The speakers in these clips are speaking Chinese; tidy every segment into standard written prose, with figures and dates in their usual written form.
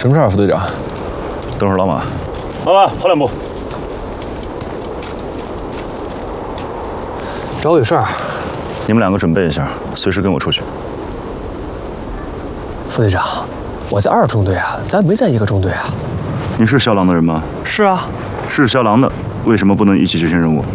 什么事儿，副队长？ 等会儿，老马。老马，跑2步。 找我有事儿？ 你们2个准备一下，随时跟我出去。 副队长，我在2中队啊，咱没在一个中队啊。 你是肖郎的人吗？ 是啊。 是肖郎的，为什么不能一起执行任务？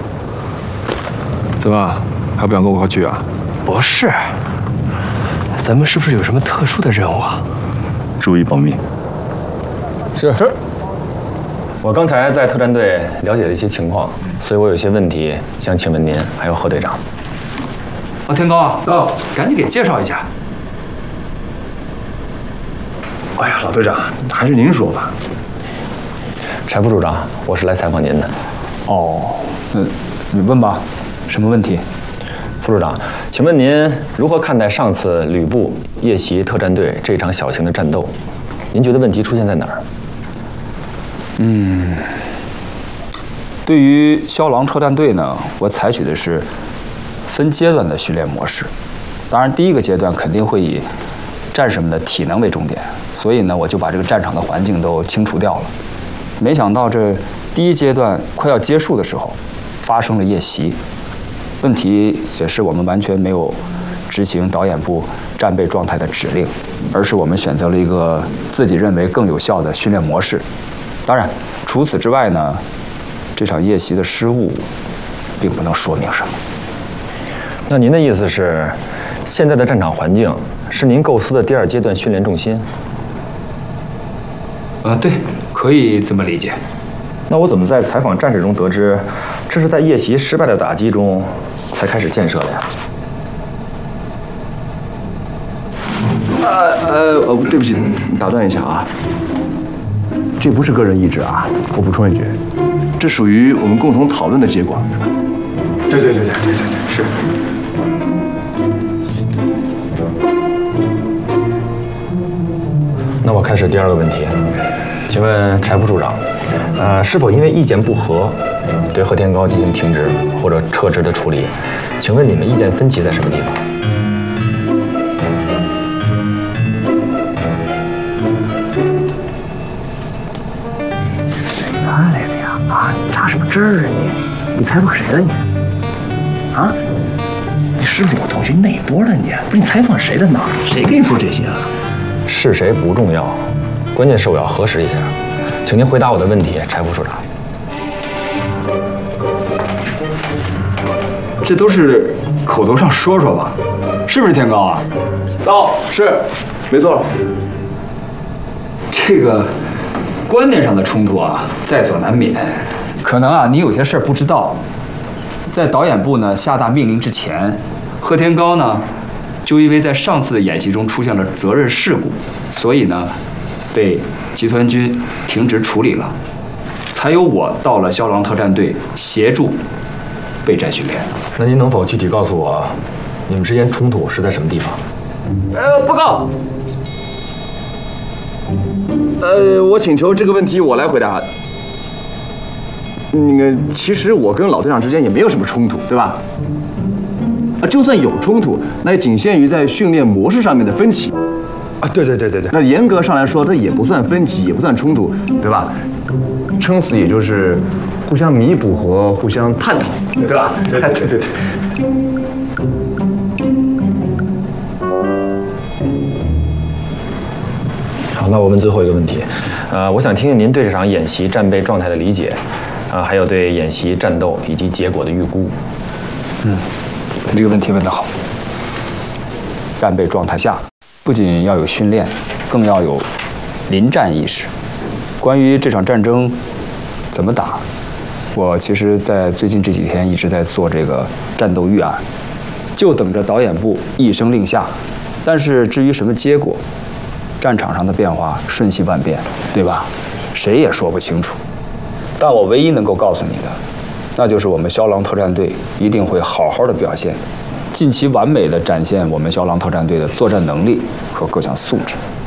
怎么，还不想跟我一块去啊？不是，咱们是不是有什么特殊的任务啊？ 注意保密。 是。 我刚才在特战队了解了一些情况，所以我有些问题想请问您，还有贺队长。 天高啊，赶紧给介绍一下。 哎呀，老队长，还是您说吧。 柴副处长，我是来采访您的。 哦，你问吧，什么问题？ 副处长，请问您如何看待上次吕布夜袭特战队这场小型的战斗？您觉得问题出现在哪儿？ 对于枭郎特战队呢，我采取的是分阶段的训练模式。当然，第一个阶段肯定会以战士们的体能为重点，所以呢，我就把这个战场的环境都清除掉了。没想到这第一阶段快要结束的时候，发生了夜袭。问题也是我们完全没有执行导演部战备状态的指令，而是我们选择了一个自己认为更有效的训练模式。当然，除此之外呢，这场夜袭的失误并不能说明什么。 那您的意思是，现在的战场环境是您构思的第2阶段训练重心？ 对，可以这么理解。 那我怎么在采访战士中得知，这是在夜袭失败的打击中才开始建设的呀？ 对不起，打断一下啊，这不是个人意志啊，我补充一句，这属于我们共同讨论的结果。对，是。 那我开始第2个问题，请问柴副处长，是否因为意见不合，对贺天高进行停职或者撤职的处理？请问你们意见分歧在什么地方？ 谁哪来的呀？啊，你扎什么针儿啊你？你采访谁了你？啊？你是不是我同学内波了你？不是你采访谁了呢？谁跟你说这些啊？ 是谁不重要，关键是我要核实一下，请您回答我的问题，柴副处长。 这都是口头上说说吧，是不是天高啊？ 是，没错。 这个观念上的冲突啊，在所难免。可能啊，你有些事儿不知道，在导演部呢下达命令之前，贺天高呢就因为在上次的演习中出现了责任事故，所以呢被集团军停职处理了，才有我到了枭郎特战队协助备战训练。 那您能否具体告诉我，你们之间冲突是在什么地方？ 报告。我请求这个问题我来回答。那个，其实我跟老队长之间也没有什么冲突，对吧？就算有冲突，那也仅限于在训练模式上面的分歧。对。那严格上来说，这也不算分歧，也不算冲突，对吧？撑死也就是互相弥补和互相探讨，对吧？对。 好，那我问最后一个问题，我想听听您对这场演习战备状态的理解，还有对演习战斗以及结果的预估。 你这个问题问得好。战备状态下，不仅要有训练，更要有临战意识。关于这场战争怎么打，我其实在最近这几天一直在做这个战斗预案，就等着导演部一声令下。但是至于什么结果，战场上的变化瞬息万变，对吧？谁也说不清楚。但我唯一能够告诉你的，那就是我们枭郎特战队一定会好好的表现，尽其完美的展现我们枭郎特战队的作战能力和各项素质。